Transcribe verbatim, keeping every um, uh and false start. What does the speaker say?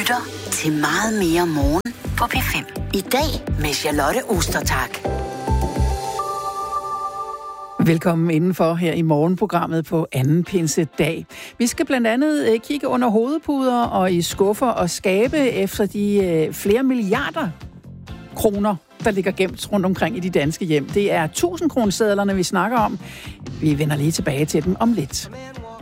lytter til Meget mere morgen på P fem. I dag med Charlotte Ostertag. Velkommen indenfor her i morgenprogrammet på anden pinsedag. Vi skal blandt andet kigge under hovedpuder og i skuffer og skabe efter de flere milliarder kroner, der ligger gemt rundt omkring i de danske hjem. Det er tusind kronesedlerne, vi snakker om. Vi vender lige tilbage til dem om lidt.